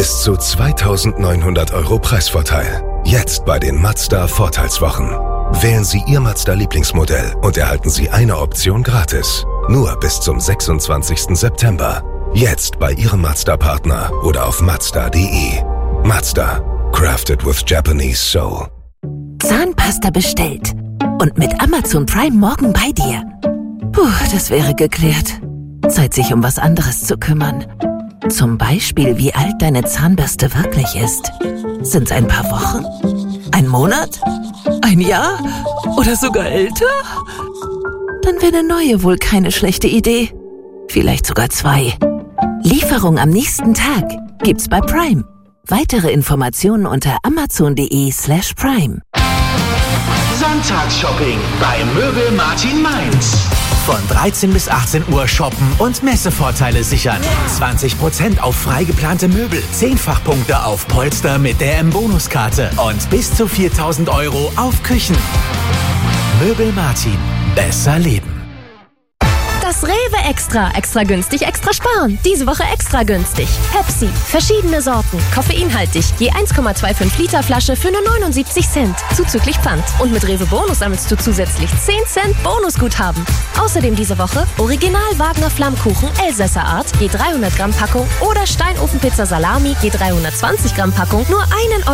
Bis zu 2.900 € Preisvorteil. Jetzt bei den Mazda Vorteilswochen. Wählen Sie Ihr Mazda-Lieblingsmodell und erhalten Sie eine Option gratis. Nur bis zum 26. September. Jetzt bei Ihrem Mazda-Partner oder auf Mazda.de. Mazda. Crafted with Japanese soul. Zahnpasta bestellt. Und mit Amazon Prime morgen bei dir. Puh, das wäre geklärt. Zeit, sich um was anderes zu kümmern. Zum Beispiel, wie alt deine Zahnbürste wirklich ist. Sind's ein paar Wochen? Ein Monat? Ein Jahr? Oder sogar älter? Dann wäre eine neue wohl keine schlechte Idee. Vielleicht sogar 2. Lieferung am nächsten Tag gibt's bei Prime. Weitere Informationen unter amazon.de/prime. Sonntagsshopping bei Möbel Martin Mainz. Von 13 bis 18 Uhr shoppen und Messevorteile sichern. 20% auf frei geplante Möbel, 10-fach-Punkte auf Polster mit der M-Bonuskarte und bis zu 4.000 € auf Küchen. Möbel Martin. Besser leben. Das Rewe Extra. Extra günstig, extra sparen. Diese Woche extra günstig. Pepsi. Verschiedene Sorten. Koffeinhaltig. Je 1,25 Liter Flasche für nur 79 Cent. Zuzüglich Pfand. Und mit Rewe Bonus sammelst du zusätzlich 10 Cent Bonusguthaben. Außerdem diese Woche Original Wagner Flammkuchen Elsässer Art. Je 300 Gramm Packung. Oder Steinofenpizza Salami. Je 320 Gramm Packung. Nur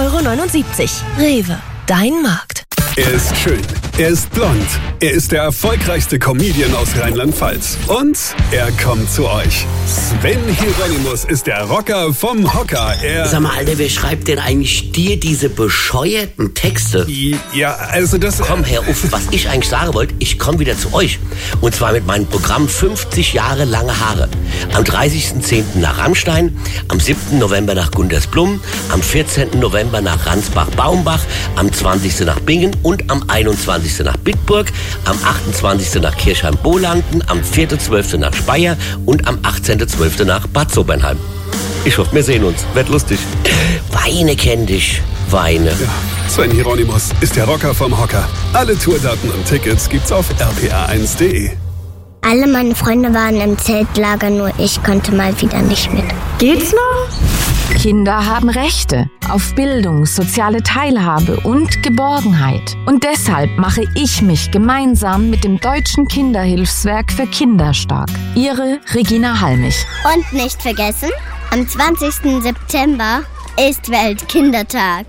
1,79 €. Rewe. Dein Markt. Er ist schön, er ist blond, er ist der erfolgreichste Comedian aus Rheinland-Pfalz. Und er kommt zu euch. Sven Hieronymus ist der Rocker vom Hocker. Sag mal, Alter, wer schreibt denn eigentlich dir diese bescheuerten Texte? Ja, also das... Komm, Herr Uff, was ich eigentlich sagen wollte, ich komme wieder zu euch. Und zwar mit meinem Programm 50 Jahre lange Haare. Am 30.10. nach Rammstein, am 7. November nach Gundersblum, am 14. November nach Ransbach-Baumbach, am 20. nach Bingen und am 21. nach Bitburg, am 28. nach Kirchheim-Bolanden, am 4.12. nach Speyer und am 18.12. nach Bad Sobernheim. Ich hoffe, wir sehen uns. Wird lustig. Weine kenn dich. Weine. Ja, Sven Hieronymus ist der Rocker vom Hocker. Alle Tourdaten und Tickets gibt's auf rpa1.de. Alle meine Freunde waren im Zeltlager, nur ich konnte mal wieder nicht mit. Geht's noch? Kinder haben Rechte auf Bildung, soziale Teilhabe und Geborgenheit. Und deshalb mache ich mich gemeinsam mit dem Deutschen Kinderhilfswerk für Kinder stark. Ihre Regina Halmich. Und nicht vergessen, am 20. September ist Weltkindertag.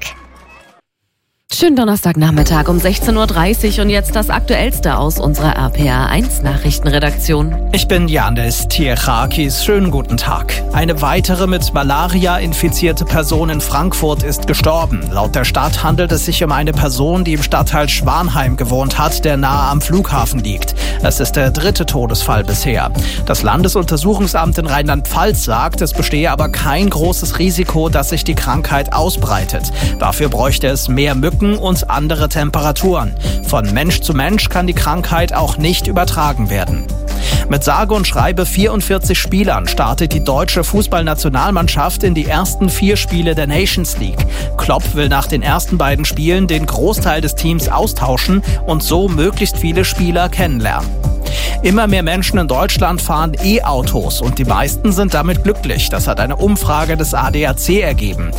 Schönen Donnerstagnachmittag um 16:30 Uhr und jetzt das Aktuellste aus unserer RPA1 Nachrichtenredaktion. Ich bin Janis Tierchakis. Schönen guten Tag. Eine weitere mit Malaria infizierte Person in Frankfurt ist gestorben. Laut der Stadt handelt es sich um eine Person, die im Stadtteil Schwanheim gewohnt hat, der nahe am Flughafen liegt. Es ist der 3. Todesfall bisher. Das Landesuntersuchungsamt in Rheinland-Pfalz sagt, es bestehe aber kein großes Risiko, dass sich die Krankheit ausbreitet. Dafür bräuchte es mehr Mücken und andere Temperaturen. Von Mensch zu Mensch kann die Krankheit auch nicht übertragen werden. Mit sage und schreibe 44 Spielern startet die deutsche Fußballnationalmannschaft in die ersten 4 Spiele der Nations League. Klopp will nach den ersten beiden Spielen den Großteil des Teams austauschen und so möglichst viele Spieler kennenlernen. Immer mehr Menschen in Deutschland fahren E-Autos und die meisten sind damit glücklich. Das hat eine Umfrage des ADAC ergeben.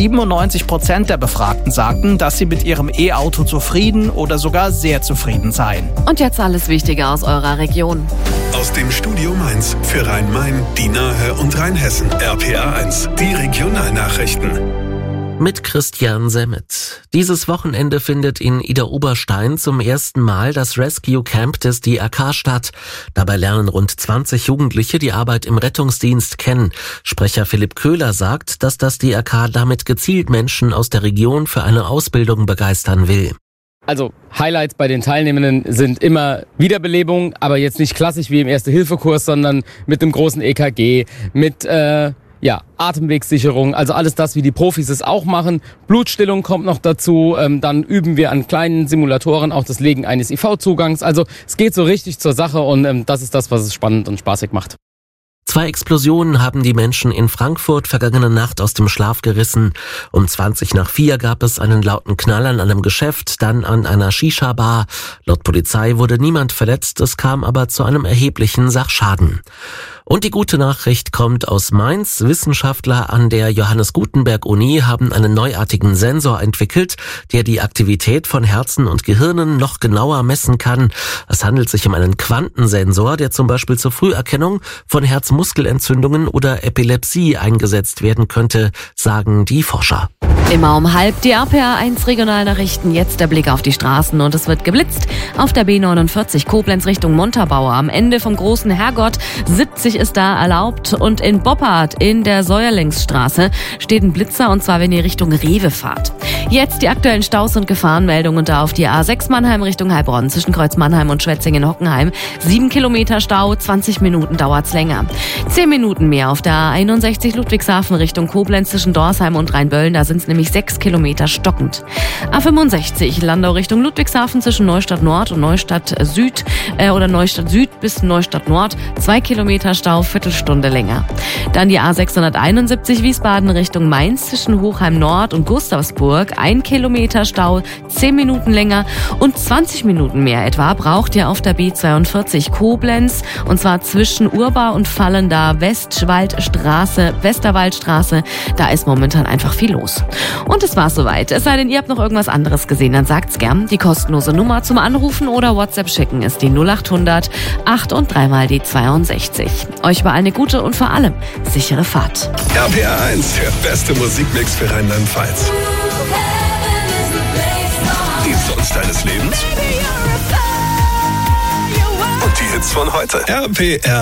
97% der Befragten sagten, dass sie mit ihrem E-Auto zufrieden oder sogar sehr zufrieden seien. Und jetzt alles Wichtige aus eurer Region. Aus dem Studio Mainz für Rhein-Main, die Nahe und Rheinhessen. RPA1, die Regionalnachrichten. Mit Christian Semmet. Dieses Wochenende findet in Idar-Oberstein zum ersten Mal das Rescue Camp des DRK statt. Dabei lernen rund 20 Jugendliche die Arbeit im Rettungsdienst kennen. Sprecher Philipp Köhler sagt, dass das DRK damit gezielt Menschen aus der Region für eine Ausbildung begeistern will. Also Highlights bei den Teilnehmenden sind immer Wiederbelebung, aber jetzt nicht klassisch wie im Erste-Hilfe-Kurs, sondern mit einem großen EKG, mit Atemwegssicherung, also alles das, wie die Profis es auch machen. Blutstillung kommt noch dazu, dann üben wir an kleinen Simulatoren auch das Legen eines IV-Zugangs. Also es geht so richtig zur Sache und das ist das, was es spannend und spaßig macht. 2 Explosionen haben die Menschen in Frankfurt vergangene Nacht aus dem Schlaf gerissen. Um 4:20 gab es einen lauten Knall an einem Geschäft, dann an einer Shisha-Bar. Laut Polizei wurde niemand verletzt, es kam aber zu einem erheblichen Sachschaden. Und die gute Nachricht kommt aus Mainz. Wissenschaftler an der Johannes Gutenberg Uni haben einen neuartigen Sensor entwickelt, der die Aktivität von Herzen und Gehirnen noch genauer messen kann. Es handelt sich um einen Quantensensor, der zum Beispiel zur Früherkennung von Herzmuskelentzündungen oder Epilepsie eingesetzt werden könnte, sagen die Forscher. Immer um 12:30 die RPA1 Regionalnachrichten. Jetzt der Blick auf die Straßen und es wird geblitzt. Auf der B49 Koblenz Richtung Montabaur am Ende vom Großen Herrgott. 70 ist da erlaubt und in Boppard in der Säuerlingsstraße steht ein Blitzer und zwar wenn ihr Richtung Rewe fahrt. Jetzt die aktuellen Staus und Gefahrenmeldungen da auf die A6 Mannheim Richtung Heilbronn zwischen Kreuz Mannheim und Schwetzingen-Hockenheim. 7 Kilometer Stau, 20 Minuten dauert's länger. 10 Minuten mehr auf der A61 Ludwigshafen Richtung Koblenz zwischen Dorsheim und Rheinböllen. Da sind's nämlich 6 Kilometer stockend. A65 Landau Richtung Ludwigshafen zwischen Neustadt Nord und Neustadt Süd oder Neustadt Süd bis Neustadt Nord. 2 Kilometer Stau, Viertelstunde länger. Dann die A671 Wiesbaden Richtung Mainz zwischen Hochheim Nord und Gustavsburg. 1 Kilometer Stau, 10 Minuten länger und 20 Minuten mehr etwa braucht ihr auf der B42 Koblenz und zwar zwischen Urbau und Fallenda Westerwaldstraße. Da ist momentan einfach viel los. Und es war's soweit. Es sei denn, ihr habt noch irgendwas anderes gesehen, dann sagt's gern. Die kostenlose Nummer zum Anrufen oder WhatsApp schicken ist die 0800 8 und 3 mal die 62. Euch war eine gute und vor allem sichere Fahrt. RPA1, der beste Musikmix für Rheinland-Pfalz. Die Songs deines Lebens und die Hits von heute. RPR